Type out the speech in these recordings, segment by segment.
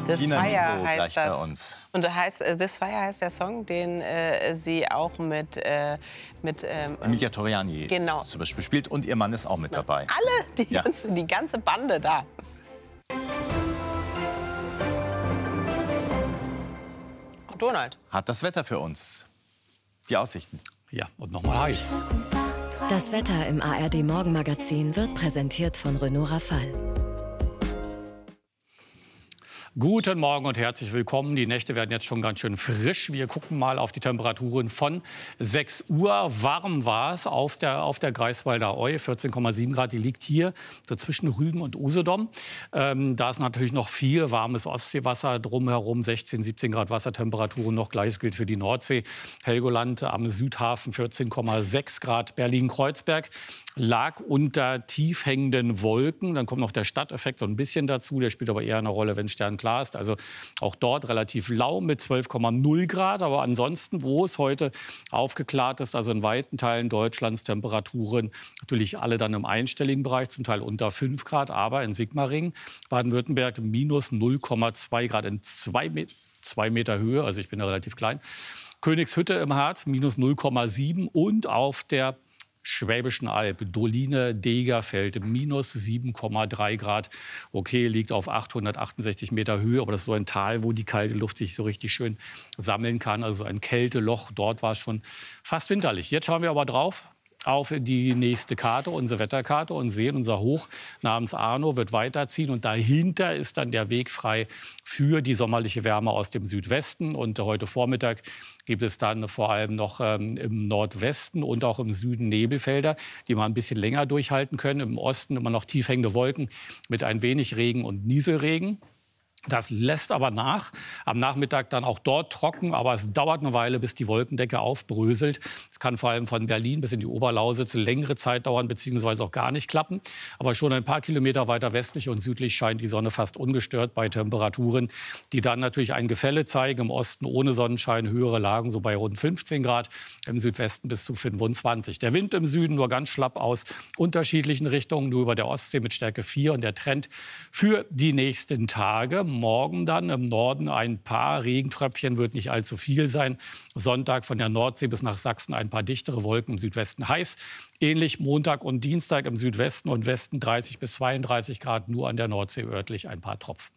This Tina Fire Nico heißt gleich bei das. uns. Und da heißt, This Fire heißt der Song, den sie auch mit Emilia Toriani genau. zum Beispiel spielt und ihr Mann ist auch mit dabei. Alle, die ganze Bande da. Und Donald. Hat das Wetter für uns. Die Aussichten. Ja, und nochmal heiß. Das Wetter im ARD-Morgenmagazin wird präsentiert von Renault Rafale. Guten Morgen und herzlich willkommen. Die Nächte werden jetzt schon ganz schön frisch. Wir gucken mal auf die Temperaturen von 6 Uhr. Warm war es auf der Greifswalder Eu, 14,7 Grad. Die liegt hier so zwischen Rügen und Usedom. Da ist natürlich noch viel warmes Ostseewasser drumherum, 16, 17 Grad Wassertemperaturen noch. Gleiches gilt für die Nordsee. Helgoland am Südhafen 14,6 Grad. Berlin-Kreuzberg lag unter tief hängenden Wolken. Dann kommt noch der Stadteffekt so ein bisschen dazu. Der spielt aber eher eine Rolle, wenn sternklar ist. Also auch dort relativ lau mit 12,0 Grad. Aber ansonsten, wo es heute aufgeklärt ist, also in weiten Teilen Deutschlands Temperaturen natürlich alle dann im einstelligen Bereich, zum Teil unter 5 Grad. Aber in Sigmaringen, Baden-Württemberg, minus 0,2 Grad in 2 Meter Höhe. Also ich bin ja relativ klein. Königshütte im Harz, minus 0,7. Und auf der Schwäbischen Alb, Doline, Degerfeld, minus 7,3 Grad. Okay, liegt auf 868 Meter Höhe, aber das ist so ein Tal, wo die kalte Luft sich so richtig schön sammeln kann. Also ein Kälteloch, dort war es schon fast winterlich. Jetzt schauen wir aber drauf auf die nächste Karte, unsere Wetterkarte, und sehen, unser Hoch namens Arno wird weiterziehen. Und dahinter ist dann der Weg frei für die sommerliche Wärme aus dem Südwesten. Und heute Vormittag gibt es dann vor allem noch im Nordwesten und auch im Süden Nebelfelder, die mal ein bisschen länger durchhalten können. Im Osten immer noch tief hängende Wolken mit ein wenig Regen und Nieselregen. Das lässt aber nach. Am Nachmittag dann auch dort trocken, aber es dauert eine Weile, bis die Wolkendecke aufbröselt. Es kann vor allem von Berlin bis in die Oberlausitz längere Zeit dauern, beziehungsweise auch gar nicht klappen. Aber schon ein paar Kilometer weiter westlich und südlich scheint die Sonne fast ungestört bei Temperaturen, die dann natürlich ein Gefälle zeigen. Im Osten ohne Sonnenschein, höhere Lagen so bei rund 15 Grad, im Südwesten bis zu 25. Der Wind im Süden nur ganz schlapp aus unterschiedlichen Richtungen, nur über der Ostsee mit Stärke 4. Und der Trend für die nächsten Tage: morgen dann im Norden ein paar Regentröpfchen, wird nicht allzu viel sein. Sonntag von der Nordsee bis nach Sachsen ein paar dichtere Wolken, im Südwesten heiß. Ähnlich Montag und Dienstag im Südwesten und Westen 30 bis 32 Grad, nur an der Nordsee örtlich ein paar Tropfen.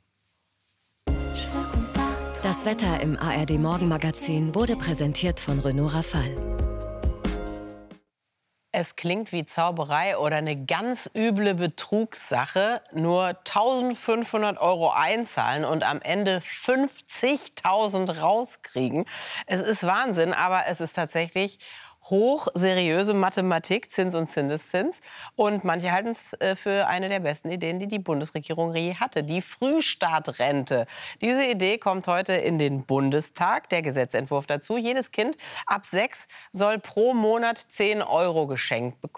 Das Wetter im ARD-Morgenmagazin wurde präsentiert von Renault Rafale. Es klingt wie Zauberei oder eine ganz üble Betrugssache. Nur 1.500 € einzahlen und am Ende 50.000 rauskriegen. Es ist Wahnsinn, aber es ist tatsächlich hochseriöse Mathematik, Zins und Zinseszins. Und manche halten es für eine der besten Ideen, die die Bundesregierung je hatte. Die Frühstartrente. Diese Idee kommt heute in den Bundestag. Der Gesetzentwurf dazu: jedes Kind ab 6 soll pro Monat 10 € geschenkt bekommen.